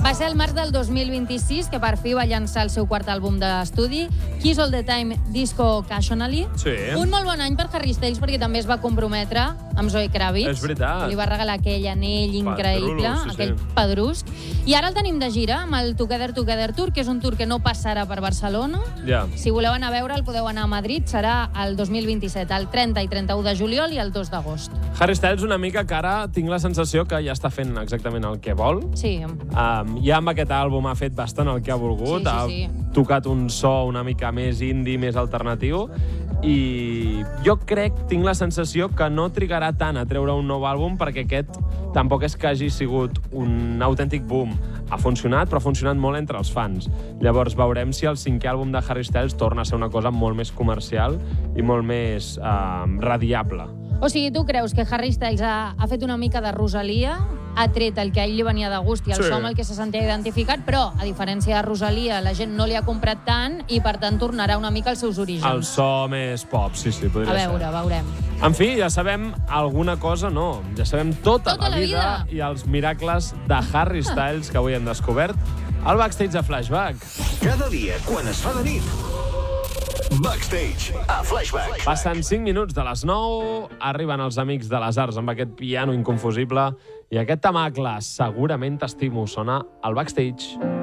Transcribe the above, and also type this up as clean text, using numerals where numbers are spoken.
Va ser el març del 2026 que per fi va llançar el seu quart àlbum d'estudi, Kiss All The Time Disco Occasionally. Sí. Un molt bon any per Harry Styles perquè també es va comprometre amb Zoe Kravitz. És veritat. Li va regalar aquell anell increïble, aquell pedrusc. I ara el tenim de gira amb el Together Together Tour, que és un tour que no passarà per Barcelona. Ja. Si voleu anar a veure, el podeu anar a Madrid. Serà el 2027, el 30 i 31 de juliol i el 2 d'agost. Harry Styles una mica que ara tinc la sensació que ja està fent exactament el que vol. Sí. Ja amb aquest àlbum ha fet bastant el que ha volgut. Sí. Ha tocat un so una mica més indie, més alternatiu. I jo tinc la sensació que no trigarà tant a treure un nou àlbum perquè aquest tampoc és que hagi sigut un autèntic boom. Ha funcionat, però ha funcionat molt entre els fans. Llavors veurem si el 5è àlbum de Harry Styles torna a ser una cosa molt més comercial i molt més radiable. O sigui, tu creus que Harry Styles ha fet una mica de Rosalia, ha tret el que a ell li venia de gust i el so amb el que se sentia identificat, però, a diferència de Rosalia, la gent no li ha comprat tant i, per tant, tornarà una mica als seus orígens. El so més pop, sí, podria ser. A veure, veurem. En fi, ja sabem alguna cosa, no. Ja sabem tota la vida i els miracles de Harry Styles que avui hem descobert al Backstage de Flashback. Cada dia, quan es fa de nit, Backstage a Flashback. Passen 5 minuts de les 9, arriben els amics de les arts amb aquest piano inconfusible i aquest tamacle, segurament t'estimo, sona al Backstage.